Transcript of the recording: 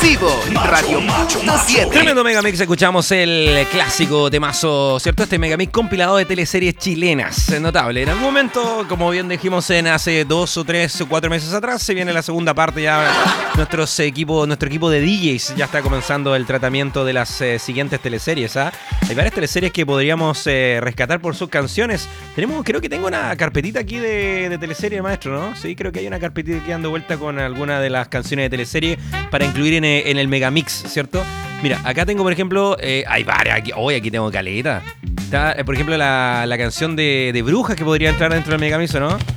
vivo, Radio.7. Tremendo Megamix, escuchamos el clásico temazo, ¿cierto? Este Megamix compilado de teleseries chilenas, notable. En algún momento, como bien dijimos hace 2 o 3 o 4 meses atrás, se viene la segunda parte ya. Nuestro equipo de DJs ya está comenzando el tratamiento de las siguientes teleseries, ¿ah? Hay varias teleseries que podríamos rescatar por sus canciones. Creo que tengo una carpetita aquí de teleserie, maestro, ¿no? Sí, creo que hay una carpetita aquí dando vuelta con alguna de las canciones de teleserie para incluir en el Megamix, ¿cierto? Mira, acá tengo, por ejemplo, hay varias. Aquí tengo caleta. Está, por ejemplo, la canción de Brujas que podría entrar dentro del Megamix, ¿o no?